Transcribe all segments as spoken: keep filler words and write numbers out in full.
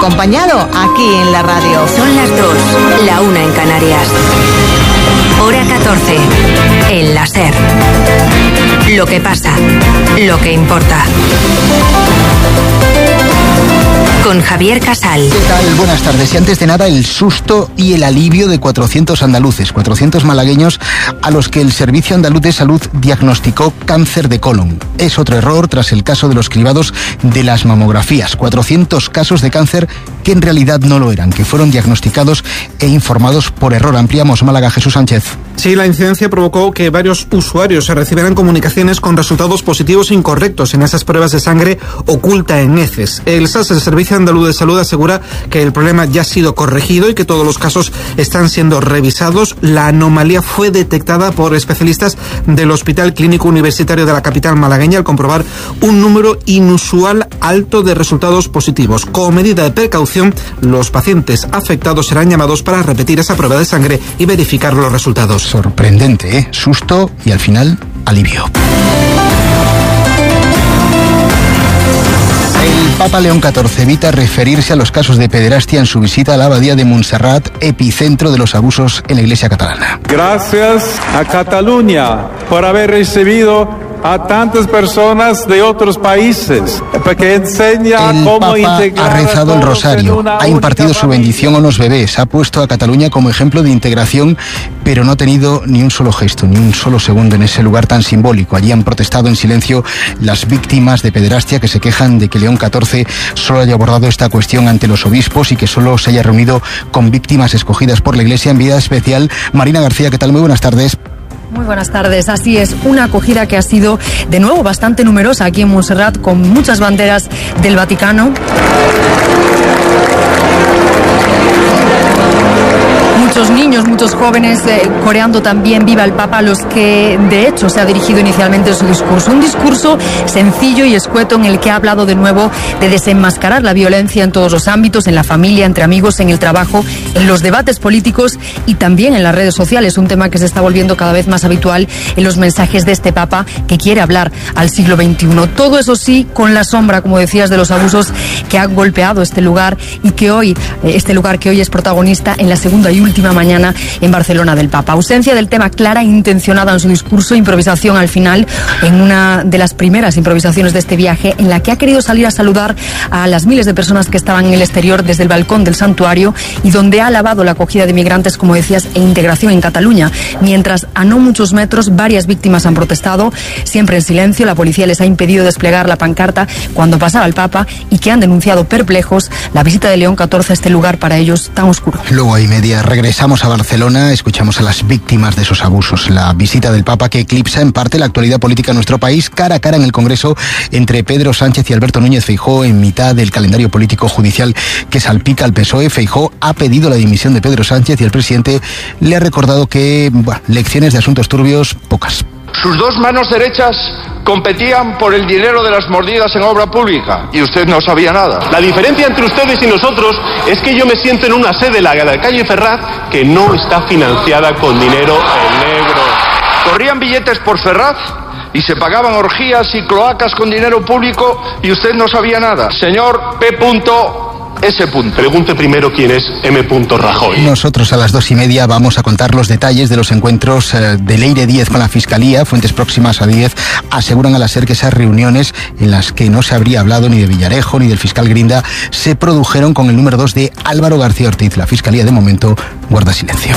acompañado aquí en la radio. Son las dos, la una en Canarias. Hora catorce, en la SER. Lo que pasa, lo que importa. Con Javier Casal. ¿Qué tal? Buenas tardes. Y antes de nada, el susto y el alivio de cuatrocientos andaluces, cuatrocientos malagueños a los que el Servicio Andaluz de Salud diagnosticó cáncer de colon. Es otro error tras el caso de los cribados de las mamografías. cuatrocientos casos de cáncer que en realidad no lo eran, que fueron diagnosticados e informados por error. Ampliamos Málaga, Jesús Sánchez. Sí, la incidencia provocó que varios usuarios se recibieran comunicaciones con resultados positivos incorrectos en esas pruebas de sangre oculta en heces. El S A S, el Servicio Andaluz de Salud, asegura que el problema ya ha sido corregido y que todos los casos están siendo revisados. La anomalía fue detectada por especialistas del Hospital Clínico Universitario de la capital malagueña al comprobar un número inusual alto de resultados positivos. Como medida de precaución, los pacientes afectados serán llamados para repetir esa prueba de sangre y verificar los resultados. Sorprendente, ¿eh? Susto y al final alivio. El Papa León catorce evita referirse a los casos de pederastia en su visita a la abadía de Montserrat, epicentro de los abusos en la Iglesia catalana. Gracias a Cataluña por haber recibido a tantas personas de otros países, porque enseña el cómo Papa integrar ha rezado el rosario, ha impartido su bendición a los bebés, ha puesto a Cataluña como ejemplo de integración, pero no ha tenido ni un solo gesto, ni un solo segundo en ese lugar tan simbólico. Allí han protestado en silencio las víctimas de pederastia que se quejan de que León catorce solo haya abordado esta cuestión ante los obispos y que solo se haya reunido con víctimas escogidas por la Iglesia. Enviada especial, Marina García, ¿qué tal? Muy buenas tardes. Muy buenas tardes, así es, una acogida que ha sido de nuevo bastante numerosa aquí en Montserrat, con muchas banderas del Vaticano. Muchos niños, muchos jóvenes eh, coreando también Viva el Papa, a los que de hecho se ha dirigido inicialmente su discurso. Un discurso sencillo y escueto en el que ha hablado de nuevo de desenmascarar la violencia en todos los ámbitos, en la familia, entre amigos, en el trabajo, en los debates políticos y también en las redes sociales, un tema que se está volviendo cada vez más habitual en los mensajes de este Papa que quiere hablar al siglo veintiuno. Todo eso sí, con la sombra, como decías, de los abusos que han golpeado este lugar y que hoy, este lugar que hoy es protagonista en la segunda y última mañana en Barcelona del Papa. Ausencia del tema clara e intencionada en su discurso, improvisación al final, en una de las primeras improvisaciones de este viaje, en la que ha querido salir a saludar a las miles de personas que estaban en el exterior desde el balcón del santuario y donde ha alabado la acogida de migrantes, como decías, e integración en Cataluña. Mientras a no muchos metros varias víctimas han protestado, siempre en silencio. La policía les ha impedido desplegar la pancarta cuando pasaba el Papa y que han denunciado perplejos la visita de León catorce a este lugar para ellos tan oscuro. Luego hay media regresa. Regresamos a Barcelona, escuchamos a las víctimas de esos abusos. La visita del Papa que eclipsa en parte la actualidad política en nuestro país, cara a cara en el Congreso entre Pedro Sánchez y Alberto Núñez Feijóo en mitad del calendario político judicial que salpica al P S O E. Feijóo ha pedido la dimisión de Pedro Sánchez y el presidente le ha recordado que, bueno, lecciones de asuntos turbios, pocas. Sus dos manos derechas competían por el dinero de las mordidas en obra pública y usted no sabía nada. La diferencia entre ustedes y nosotros es que yo me siento en una sede, la de la calle Ferraz, que no está financiada con dinero en negro. Corrían billetes por Ferraz y se pagaban orgías y cloacas con dinero público y usted no sabía nada. Señor P. S. Pregunte primero quién es M. Rajoy. Nosotros a las dos y media vamos a contar los detalles de los encuentros eh, de Leire Díez con la Fiscalía. Fuentes próximas a Díez aseguran a la SER que esas reuniones en las que no se habría hablado ni de Villarejo ni del fiscal Grinda se produjeron con el número dos de Álvaro García Ortiz. La Fiscalía de momento guarda silencio.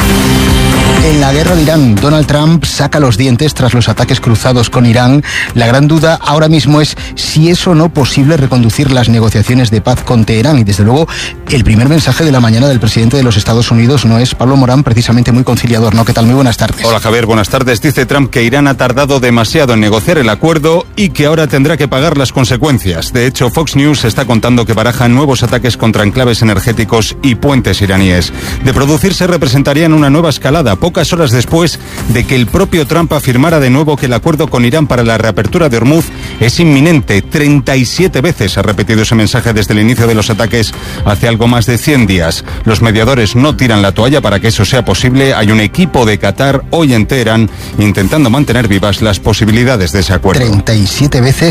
En la guerra de Irán, Donald Trump saca los dientes tras los ataques cruzados con Irán. La gran duda ahora mismo es si es o no posible reconducir las negociaciones de paz con Teherán. Y desde luego, el primer mensaje de la mañana del presidente de los Estados Unidos no es, Pablo Morán, precisamente muy conciliador, ¿no? ¿Qué tal? Muy buenas tardes. Hola, Javier, buenas tardes. Dice Trump que Irán ha tardado demasiado en negociar el acuerdo y que ahora tendrá que pagar las consecuencias. De hecho, Fox News está contando que barajan nuevos ataques contra enclaves energéticos y puentes iraníes. De producirse, representarían una nueva escalada, pocas horas después de que el propio Trump afirmara de nuevo que el acuerdo con Irán para la reapertura de Hormuz es inminente. treinta y siete veces ha repetido ese mensaje desde el inicio de los ataques hace algo más de cien días. Los mediadores no tiran la toalla para que eso sea posible. Hay un equipo de Qatar hoy en Teherán intentando mantener vivas las posibilidades de ese acuerdo. treinta y siete veces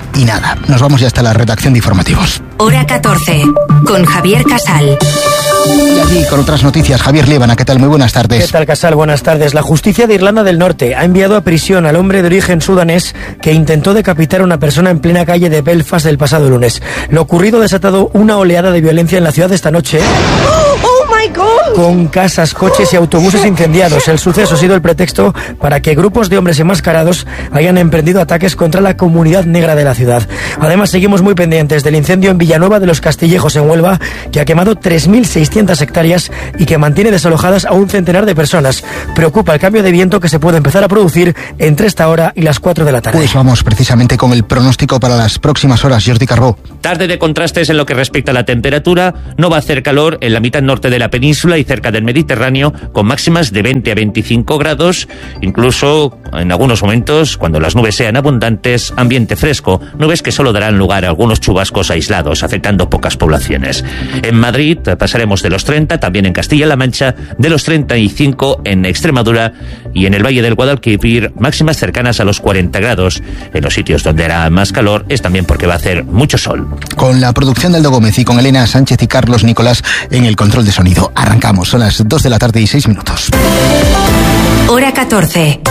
y nada. Nos vamos ya hasta la redacción de informativos. Hora catorce, con Javier Casal. Y allí con otras noticias, Javier Líbana, ¿qué tal? Muy buenas tardes. ¿Qué tal, Casal? Buenas tardes. La justicia de Irlanda del Norte ha enviado a prisión al hombre de origen sudanés que intentó decapitar a una persona en plena calle de Belfast el pasado lunes. Lo ocurrido ha desatado una oleada de violencia en la ciudad esta noche. Con casas, coches y autobuses incendiados. El suceso ha sido el pretexto para que grupos de hombres enmascarados hayan emprendido ataques contra la comunidad negra de la ciudad. Además, seguimos muy pendientes del incendio en Villanueva de los Castillejos, en Huelva, que ha quemado tres mil seiscientas hectáreas y que mantiene desalojadas a un centenar de personas. Preocupa el cambio de viento que se puede empezar a producir entre esta hora y las cuatro de la tarde. Pues vamos precisamente con el pronóstico para las próximas horas. Jordi Carbó. Tarde de contrastes en lo que respecta a la temperatura. No va a hacer calor en la mitad norte de la península y cerca del Mediterráneo, con máximas de veinte a veinticinco grados, incluso en algunos momentos, cuando las nubes sean abundantes, ambiente fresco, nubes que solo darán lugar a algunos chubascos aislados, afectando pocas poblaciones. En Madrid pasaremos de los treinta, también en Castilla-La Mancha, de los treinta y cinco en Extremadura y en el Valle del Guadalquivir, máximas cercanas a los cuarenta grados. En los sitios donde hará más calor es también porque va a hacer mucho sol. Con la producción de Aldo Gómez y con Elena Sánchez y Carlos Nicolás en el control de sonido. Arrancamos, son las dos de la tarde y seis minutos. Hora catorce.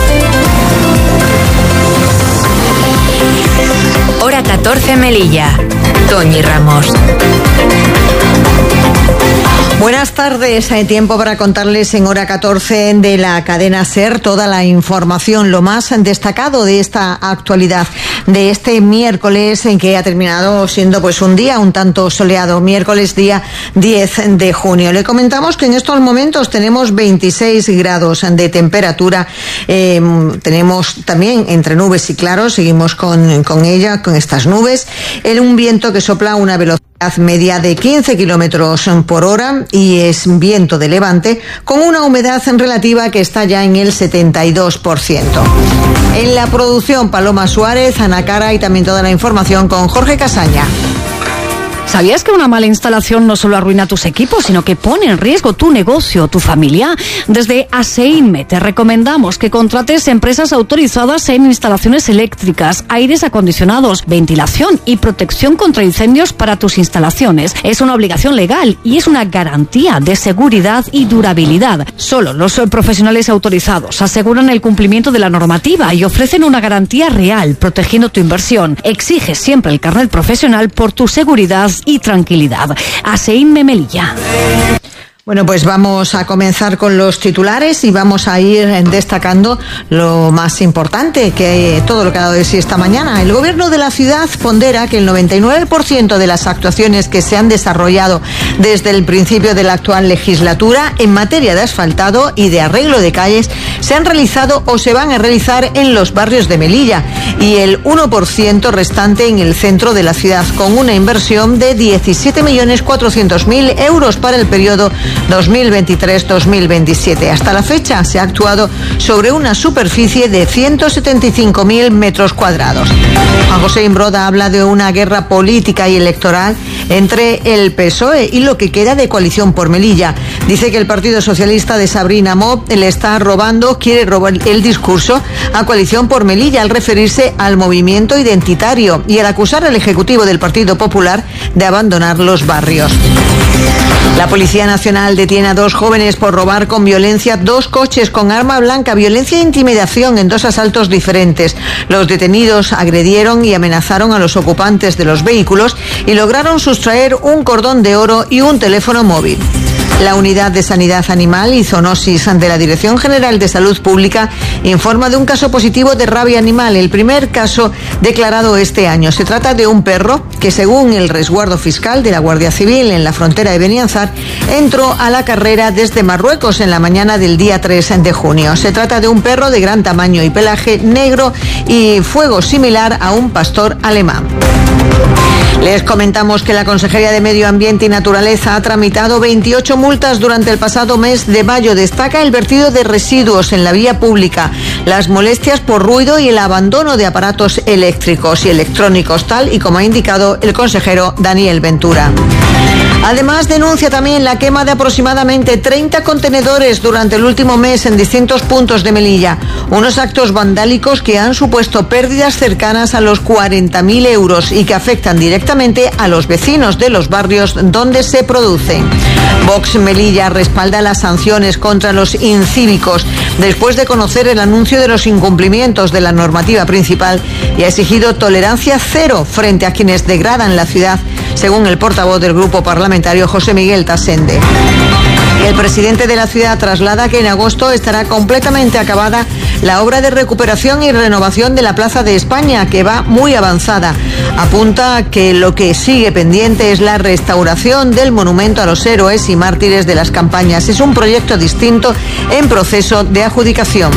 Hora catorce Melilla. Toñi Ramos. Buenas tardes, hay tiempo para contarles en hora catorce de la cadena SER toda la información, lo más destacado de esta actualidad de este miércoles, en que ha terminado siendo pues un día un tanto soleado, miércoles día diez de junio. Le comentamos que en estos momentos tenemos veintiséis grados de temperatura, eh, tenemos también entre nubes y claros, seguimos con, con ella, con estas nubes, en un viento que sopla a una velocidad media de quince kilómetros por hora y es viento de levante con una humedad relativa que está ya en el setenta y dos por ciento. En la producción, Paloma Suárez, Ana Cara y también toda la información con Jorge Casaña. ¿Sabías que una mala instalación no solo arruina tus equipos, sino que pone en riesgo tu negocio, tu familia? Desde ASEINME te recomendamos que contrates empresas autorizadas en instalaciones eléctricas, aires acondicionados, ventilación y protección contra incendios para tus instalaciones. Es una obligación legal y es una garantía de seguridad y durabilidad. Solo los profesionales autorizados aseguran el cumplimiento de la normativa y ofrecen una garantía real, protegiendo tu inversión. Exige siempre el carnet profesional por tu seguridad y tranquilidad. ASEINME Melilla. Bueno, pues vamos a comenzar con los titulares y vamos a ir destacando lo más importante, que todo lo que ha dado de sí esta mañana. El gobierno de la ciudad pondera que el noventa y nueve por ciento de las actuaciones que se han desarrollado desde el principio de la actual legislatura en materia de asfaltado y de arreglo de calles se han realizado o se van a realizar en los barrios de Melilla y el uno por ciento restante en el centro de la ciudad, con una inversión de diecisiete millones cuatrocientos mil euros para el periodo dos mil veintitrés dos mil veintisiete. Hasta la fecha se ha actuado sobre una superficie de ciento setenta y cinco mil metros cuadrados. Juan José Imbroda habla de una guerra política y electoral entre el P S O E y lo que queda de Coalición por Melilla. Dice que el Partido Socialista de Sabrina Mob le está robando, quiere robar el discurso a Coalición por Melilla al referirse al movimiento identitario y al acusar al Ejecutivo del Partido Popular de abandonar los barrios. La Policía Nacional detiene a dos jóvenes por robar con violencia dos coches con arma blanca, violencia e intimidación en dos asaltos diferentes. Los detenidos agredieron y amenazaron a los ocupantes de los vehículos y lograron sustraer un cordón de oro y un teléfono móvil. La Unidad de Sanidad Animal y Zoonosis de la Dirección General de Salud Pública informa de un caso positivo de rabia animal, el primer caso declarado este año. Se trata de un perro que, según el resguardo fiscal de la Guardia Civil en la frontera de Benianzar, entró a la carrera desde Marruecos en la mañana del día tres de junio. Se trata de un perro de gran tamaño y pelaje negro y fuego similar a un pastor alemán. Les comentamos que la Consejería de Medio Ambiente y Naturaleza ha tramitado veintiocho multas durante el pasado mes de mayo. Destaca el vertido de residuos en la vía pública, las molestias por ruido y el abandono de aparatos eléctricos y electrónicos, tal y como ha indicado el consejero Daniel Ventura. Además, denuncia también la quema de aproximadamente treinta contenedores durante el último mes en distintos puntos de Melilla. Unos actos vandálicos que han supuesto pérdidas cercanas a los cuarenta mil euros y que afectan directamente a los vecinos de los barrios donde se producen. Vox Melilla respalda las sanciones contra los incívicos después de conocer el anuncio de los incumplimientos de la normativa principal y ha exigido tolerancia cero frente a quienes degradan la ciudad, según el portavoz del grupo parlamentario José Miguel Tasende. El presidente de la ciudad traslada que en agosto estará completamente acabada la obra de recuperación y renovación de la Plaza de España, que va muy avanzada. Apunta que lo que sigue pendiente es la restauración del monumento a los héroes y mártires de las campañas. Es un proyecto distinto en proceso de adjudicación.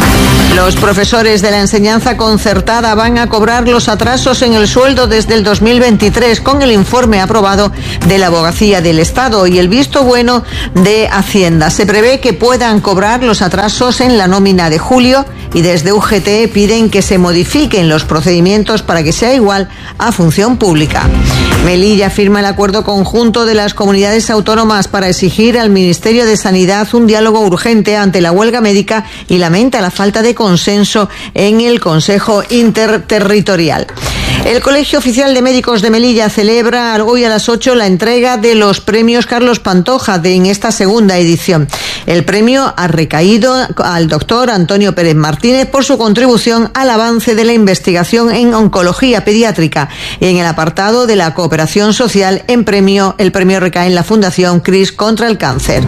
Los profesores de la enseñanza concertada van a cobrar los atrasos en el sueldo desde el dos mil veintitrés con el informe aprobado de la Abogacía del Estado y el visto bueno de Hacienda. Se prevé que puedan cobrar los atrasos en la nómina de julio y desde U G T piden que se modifiquen los procedimientos para que sea igual a función pública. Melilla firma el acuerdo conjunto de las comunidades autónomas para exigir al Ministerio de Sanidad un diálogo urgente ante la huelga médica y lamenta la falta de consenso en el Consejo Interterritorial. El Colegio Oficial de Médicos de Melilla celebra hoy a las ocho la entrega de los premios Carlos Pantoja de en esta segunda edición. El premio ha recaído al doctor Antonio Pérez Martínez por su contribución al avance de la investigación en oncología pediátrica. Y en el apartado de la cooperación social, en premio, el premio recae en la Fundación CRIS contra el cáncer.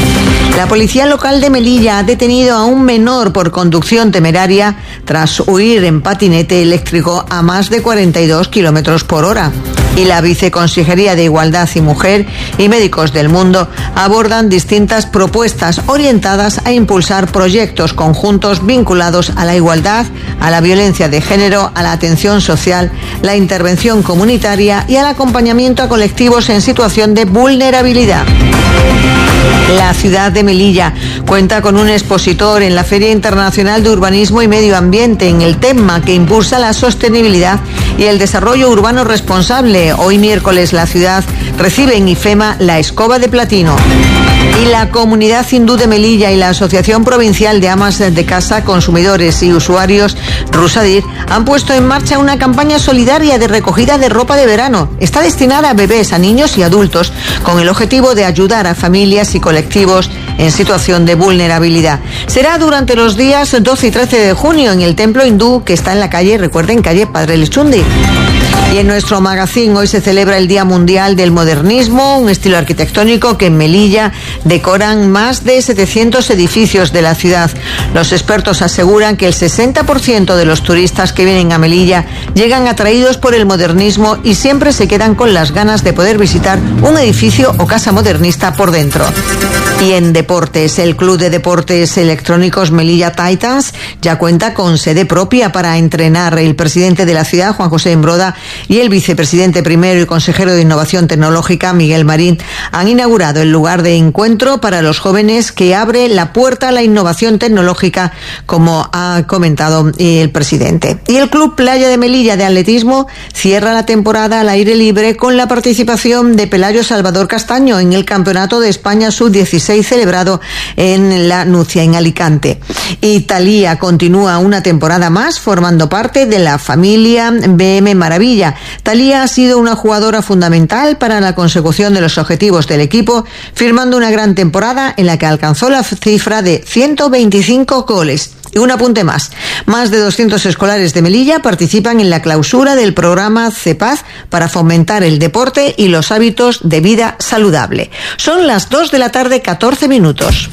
La policía local de Melilla ha detenido a un menor por conducción temeraria tras huir en patinete eléctrico a más de cuarenta y dos kilómetros por hora. Y la Viceconsejería de Igualdad y Mujer y Médicos del Mundo abordan distintas propuestas orientadas a impulsar proyectos conjuntos vinculados a la igualdad, a la violencia de género, a la atención social, la intervención comunitaria y al acompañamiento a colectivos en situación de vulnerabilidad. La ciudad de Melilla cuenta con un expositor en la Feria Internacional de Urbanismo y Medio Ambiente en el tema que impulsa la sostenibilidad y el desarrollo urbano responsable. Hoy miércoles la ciudad recibe en IFEMA la Escoba de Platino. Y la Comunidad Hindú de Melilla y la Asociación Provincial de Amas de Casa, Consumidores y Usuarios, Rusadir, han puesto en marcha una campaña solidaria de recogida de ropa de verano. Está destinada a bebés, a niños y adultos, con el objetivo de ayudar a familias y colectivos en situación de vulnerabilidad. Será durante los días doce y trece de junio en el templo hindú que está en la calle, recuerden, calle Padre Lichundi. Y en nuestro magazín hoy se celebra el Día Mundial del Modernismo, un estilo arquitectónico que en Melilla decoran más de setecientos edificios de la ciudad. Los expertos aseguran que el sesenta por ciento de los turistas que vienen a Melilla llegan atraídos por el modernismo y siempre se quedan con las ganas de poder visitar un edificio o casa modernista por dentro. Y en deportes, el Club de Deportes Electrónicos Melilla Titans ya cuenta con sede propia para entrenar. El presidente de la ciudad, Juan José Embroda, y el vicepresidente primero y consejero de Innovación Tecnológica, Miguel Marín, han inaugurado el lugar de encuentro para los jóvenes que abre la puerta a la innovación tecnológica, como ha comentado el presidente. Y el Club Playa de Melilla de Atletismo cierra la temporada al aire libre con la participación de Pelayo Salvador Castaño en el Campeonato de España sub dieciséis celebrado en La Nucia, en Alicante. Y Thalía continúa una temporada más formando parte de la familia B M Maravilla. Thalía ha sido una jugadora fundamental para la consecución de los objetivos del equipo, firmando una gran temporada en la que alcanzó la cifra de ciento veinticinco goles. Y un apunte más. Más de doscientos escolares de Melilla participan en la clausura del programa CEPAZ para fomentar el deporte y los hábitos de vida saludable. Son las dos de la tarde, catorce minutos.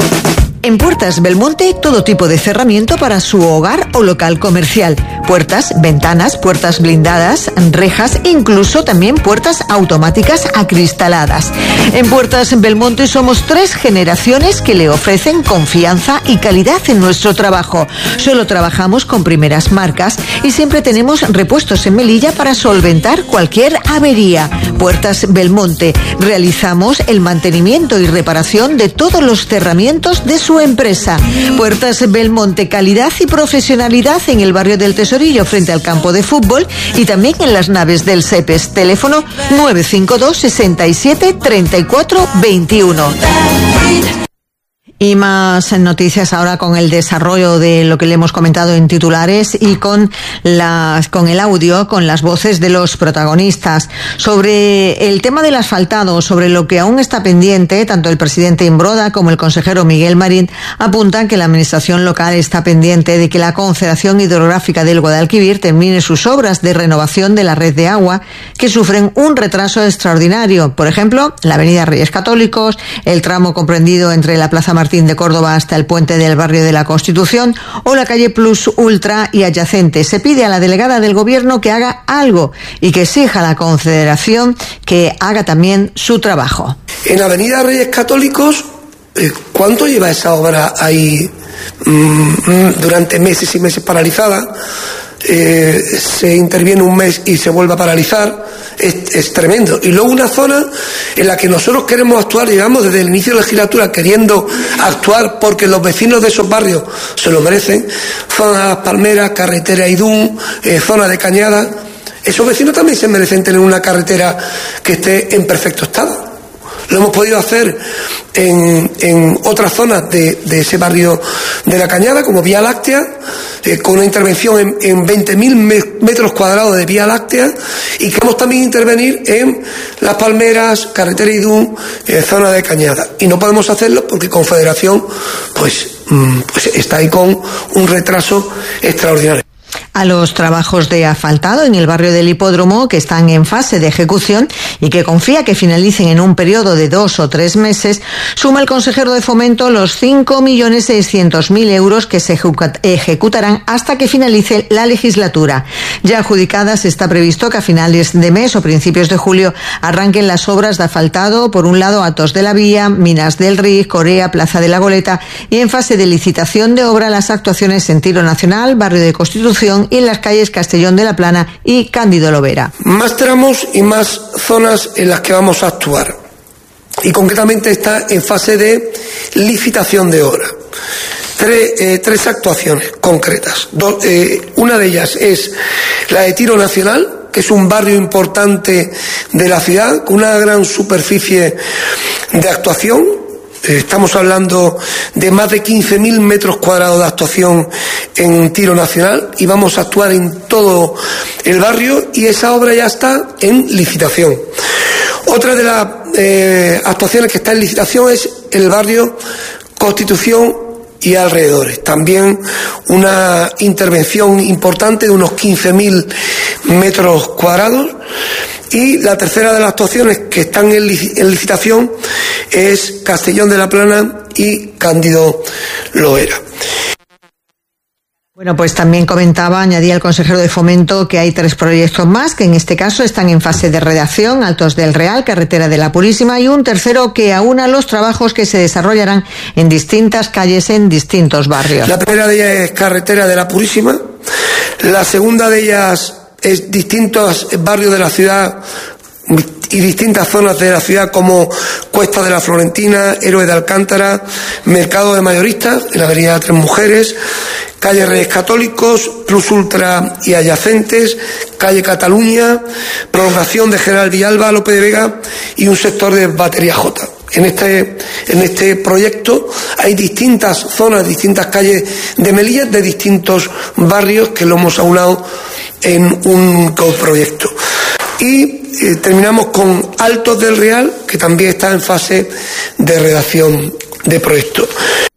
En Puertas Belmonte, todo tipo de cerramiento para su hogar o local comercial. Puertas, ventanas, puertas blindadas, rejas, incluso también puertas automáticas acristaladas. En Puertas Belmonte somos tres generaciones que le ofrecen confianza y calidad en nuestro trabajo. Solo trabajamos con primeras marcas y siempre tenemos repuestos en Melilla para solventar cualquier avería. Puertas Belmonte. Realizamos el mantenimiento y reparación de todos los cerramientos de su tu empresa. Puertas Belmonte, calidad y profesionalidad en el barrio del Tesorillo, frente al campo de fútbol, y también en las naves del SEPES. Teléfono nueve cinco dos, seis siete, tres cuatro dos uno. Y más noticias ahora con el desarrollo de lo que le hemos comentado en titulares y con las, con el audio, con las voces de los protagonistas. Sobre el tema del asfaltado, sobre lo que aún está pendiente, tanto el presidente Imbroda como el consejero Miguel Marín apuntan que la administración local está pendiente de que la Confederación Hidrográfica del Guadalquivir termine sus obras de renovación de la red de agua, que sufren un retraso extraordinario. Por ejemplo, la avenida Reyes Católicos, el tramo comprendido entre la Plaza Martín de Córdoba hasta el puente del barrio de la Constitución o la calle Plus Ultra y adyacente. Se pide a la delegada del Gobierno que haga algo y que exija a la Confederación que haga también su trabajo. En Avenida Reyes Católicos, ¿cuánto lleva esa obra ahí mmm, durante meses y meses paralizada? Eh, se interviene un mes y se vuelve a paralizar, es, es tremendo. Y luego una zona en la que nosotros queremos actuar, llevamos desde el inicio de la legislatura queriendo actuar porque los vecinos de esos barrios se lo merecen, zona de Las Palmeras, carretera Idún, eh, zona de Cañada. Esos vecinos también se merecen tener una carretera que esté en perfecto estado. Lo hemos podido hacer en, en otras zonas de, de ese barrio de la Cañada, como Vía Láctea, eh, con una intervención en, en veinte mil metros cuadrados de Vía Láctea, y queremos también intervenir en Las Palmeras, carretera Idún, eh, zona de Cañada. Y no podemos hacerlo porque Confederación pues, mm, pues está ahí con un retraso extraordinario. A los trabajos de asfaltado en el barrio del Hipódromo, que están en fase de ejecución y que confía que finalicen en un periodo de dos o tres meses, suma el consejero de Fomento los cinco millones seiscientos mil euros que se ejecutarán hasta que finalice la legislatura. Ya adjudicadas, está previsto que a finales de mes o principios de julio arranquen las obras de asfaltado, por un lado Atos de la Vía, Minas del Rig, Corea, Plaza de la Goleta, y en fase de licitación de obra las actuaciones en Tiro Nacional, barrio de Constitución, y en las calles Castellón de la Plana y Cándido Lovera. Más tramos y más zonas en las que vamos a actuar. Y concretamente está en fase de licitación de obra. Tres, eh, tres actuaciones concretas. Dos, eh, una de ellas es la de Tiro Nacional, que es un barrio importante de la ciudad, con una gran superficie de actuación. Estamos hablando de más de quince mil metros cuadrados de actuación en Tiro Nacional y vamos a actuar en todo el barrio, y esa obra ya está en licitación. Otra de las eh, actuaciones que está en licitación es el barrio Constitución y alrededores. También una intervención importante de unos quince mil metros cuadrados. Y la tercera de las actuaciones que están en licitación es Castellón de la Plana y Cándido Loera. Bueno, pues también comentaba, añadía el consejero de Fomento, que hay tres proyectos más que en este caso están en fase de redacción: Altos del Real, Carretera de la Purísima, y un tercero que aúna los trabajos que se desarrollarán en distintas calles en distintos barrios. La primera de ellas es Carretera de la Purísima, la segunda de ellas es distintos barrios de la ciudad y distintas zonas de la ciudad, como Cuesta de la Florentina, Héroe de Alcántara, Mercado de Mayoristas, en la avenida Tres Mujeres, calle Reyes Católicos, Plus Ultra y adyacentes, calle Cataluña, prolongación de General Villalba, López de Vega y un sector de Batería J. En este, en este proyecto hay distintas zonas, distintas calles de Melilla, de distintos barrios, que lo hemos aunado en un coproyecto. Y eh, terminamos con Altos del Real, que también está en fase de redacción de proyecto.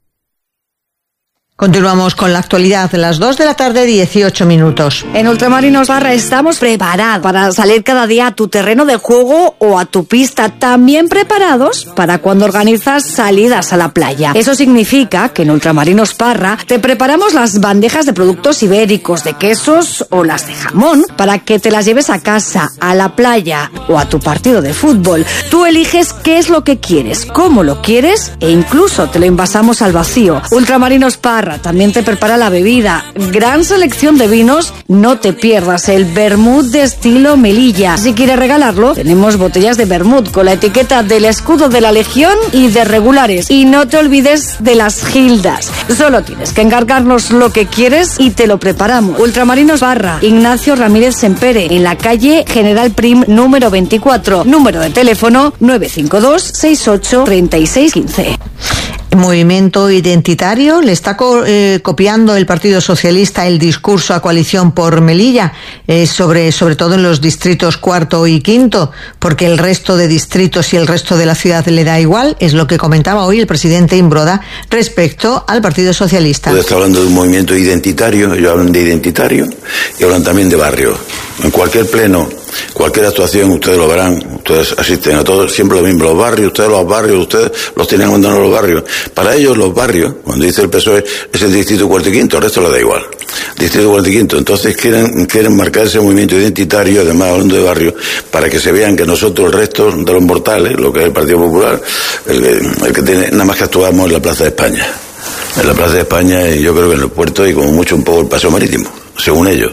Continuamos con la actualidad de las dos de la tarde, dieciocho minutos. En Ultramarinos Parra estamos preparados para salir cada día a tu terreno de juego o a tu pista, también preparados para cuando organizas salidas a la playa. Eso significa que en Ultramarinos Parra te preparamos las bandejas de productos ibéricos, de quesos o las de jamón, para que te las lleves a casa, a la playa o a tu partido de fútbol. Tú eliges qué es lo que quieres, cómo lo quieres, e incluso te lo envasamos al vacío. Ultramarinos Parra, Barra también te prepara la bebida. Gran selección de vinos, no te pierdas el vermut de estilo Melilla. Si quieres regalarlo, tenemos botellas de vermut con la etiqueta del escudo de la Legión y de regulares. Y no te olvides de las gildas. Solo tienes que encargarnos lo que quieres y te lo preparamos. Ultramarinos Barra, Ignacio Ramírez Sempere, en la calle General Prim número veinticuatro. Número de teléfono nueve cinco dos, seis ocho, tres seis uno cinco. Movimiento Identitario le está co eh, copiando el Partido Socialista el discurso a Coalición por Melilla, eh, sobre, sobre todo en los distritos cuarto y quinto, porque el resto de distritos y el resto de la ciudad le da igual, es lo que comentaba hoy el presidente Imbroda respecto al Partido Socialista. Usted está hablando de un movimiento identitario, ellos hablan de identitario y hablan también de barrio. En cualquier pleno, cualquier actuación, ustedes lo verán, ustedes asisten a todos, siempre lo mismo, los barrios, ustedes los barrios, ustedes los tienen que mandar a los barrios. Para ellos los barrios, cuando dice el P S O E, es el distrito cuarto y quinto, el resto les da igual. Distrito cuarto y quinto, entonces quieren, quieren marcar ese movimiento identitario, además hablando de barrios, para que se vean que nosotros, el resto de los mortales, lo que es el Partido Popular, el que, el que tiene, nada más que actuamos en la Plaza de España. En la Plaza de España y yo creo que en el puerto y como mucho un poco el Paseo Marítimo, según ellos.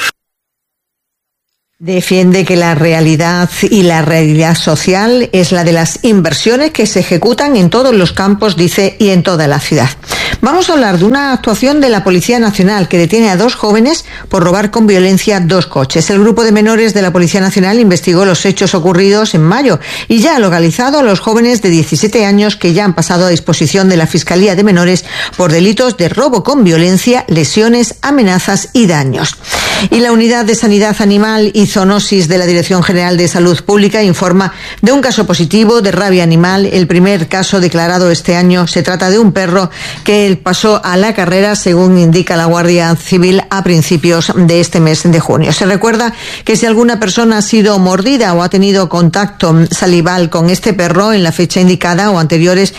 Defiende que la realidad y la realidad social es la de las inversiones que se ejecutan en todos los campos, dice, y en toda la ciudad. Vamos a hablar de una actuación de la Policía Nacional que detiene a dos jóvenes por robar con violencia dos coches. El grupo de menores de la Policía Nacional investigó los hechos ocurridos en mayo y ya ha localizado a los jóvenes de diecisiete años que ya han pasado a disposición de la Fiscalía de Menores por delitos de robo con violencia, lesiones, amenazas y daños. Y la Unidad de Sanidad Animal y Zoonosis de la Dirección General de Salud Pública informa de un caso positivo de rabia animal. El primer caso declarado este año se trata de un perro que pasó a la carrera, según indica la Guardia Civil, a principios de este mes de junio. Se recuerda que si alguna persona ha sido mordida o ha tenido contacto salival con este perro en la fecha indicada o anteriores,